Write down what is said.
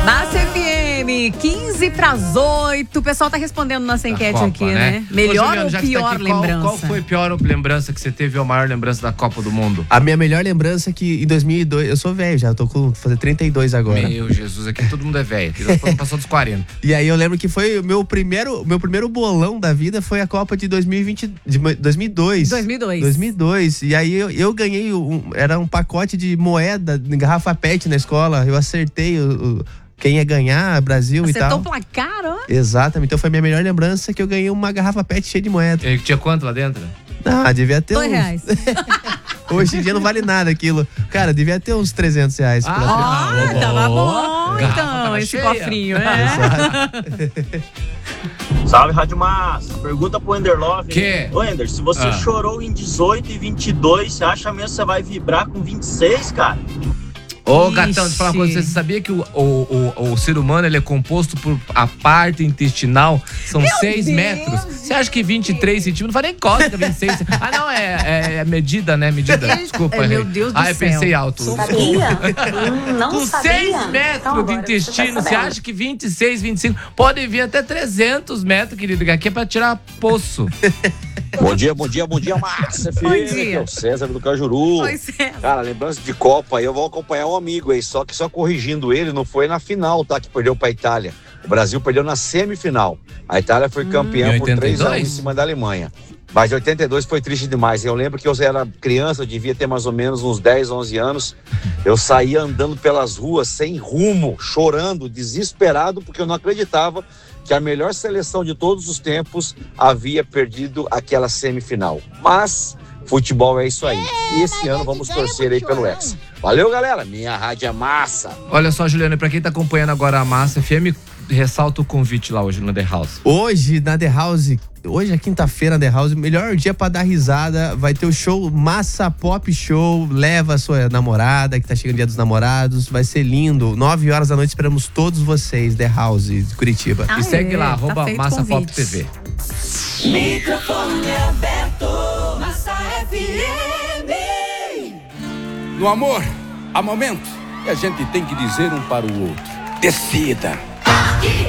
Massa FM, 7:15. O pessoal tá respondendo nossa enquete Copa, aqui, né? Melhor Juliano, ou pior aqui, lembrança? Qual foi a pior lembrança que você teve ou a maior lembrança da Copa do Mundo? A minha melhor lembrança é que em 2002, eu sou velho já, vou fazer 32 agora. Meu Jesus, aqui todo mundo é velho, aqui nós passou dos 40. E aí eu lembro que foi o meu primeiro bolão da vida foi a Copa de 2002. 2002. E aí eu ganhei, era um pacote de moeda de garrafa PET na escola, eu acertei quem ia ganhar, Brasil e tal. Acertou o placar, ó. Exatamente, então foi a minha melhor lembrança que eu ganhei uma garrafa PET cheia de moeda. E tinha quanto lá dentro? Ah, devia ter R$2. Hoje em dia não vale nada aquilo. Cara, devia ter uns R$300. Tava bom, então, esse cofrinho, Salve, Rádio Massa. Pergunta pro Ender Love. Ô, Ender, se você chorou em 18 e 22, você acha mesmo que você vai vibrar com 26, cara? Ô, gatão, deixa eu falar uma coisa. Você sabia que o ser humano ele é composto por a parte intestinal? São 6 metros. Você acha que 23 centímetros não faz nem cócega 26? Ah, não, é medida, né? Medida. Desculpa. Meu Deus do céu. Eu pensei alto. Sabia? Não com sabia. 6 metros de intestino, você acha que 26, 25 pode vir até 300 metros, querido? Aqui é pra tirar poço. Bom dia, Massa, filho. Bom dia. É o César do Cajuru. Oi, César. Cara, lembrança de Copa, eu vou acompanhar um amigo aí, só corrigindo ele, não foi na final, tá? Que perdeu pra Itália. O Brasil perdeu na semifinal. A Itália foi campeã por 3-1 em cima da Alemanha. Mas em 82 foi triste demais. Eu lembro que eu era criança, eu devia ter mais ou menos uns 10, 11 anos. Eu saía andando pelas ruas sem rumo, chorando, desesperado, porque eu não acreditava que a melhor seleção de todos os tempos havia perdido aquela semifinal. Mas futebol é isso aí. E esse ano vamos torcer aí pelo Hexa. Valeu, galera. Minha rádio é Massa. Olha só, Juliano, pra quem tá acompanhando agora a Massa FM, ressalta o convite lá hoje na The House. Hoje é quinta-feira na The House, melhor dia pra dar risada, vai ter o show Massa Pop Show, leva a sua namorada, que tá chegando o dia dos namorados, vai ser lindo, 9 horas da noite, esperamos todos vocês, The House de Curitiba. E segue lá, @Massa Pop TV. Microfone aberto, Massa FM. No amor, há momentos que a gente tem que dizer um para o outro: decida.